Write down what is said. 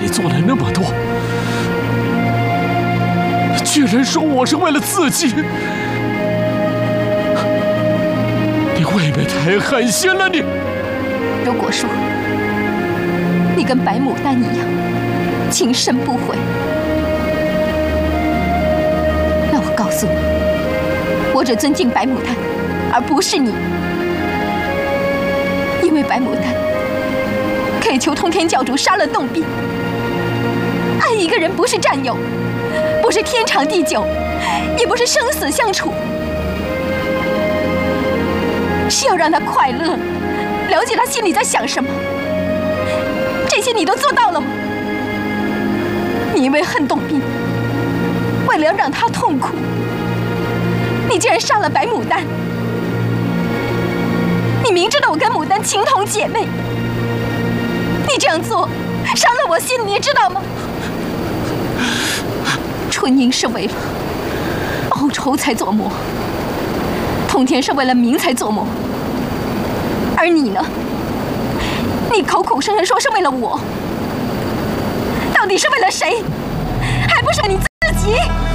你做了那么多，居然说我是为了自己，你未免太狠心了！你如果说你跟白牡丹一样情深不悔，那我告诉你，我只尊敬白牡丹，而不是你，因为白牡丹恳求通天教主杀了洞宾。爱一个人不是占有，不是天长地久，也不是生死相处，是要让他快乐，了解他心里在想什么。这些你都做到了吗？你因为恨洞宾，为了要让他痛苦，你竟然杀了白牡丹。你明知道我跟牡丹情同姐妹，你这样做伤了我心，你知道吗？春英是为了报仇才做魔，通天是为了名才做魔，而你呢？你口口声声说是为了我，到底是为了谁？还不是你自己？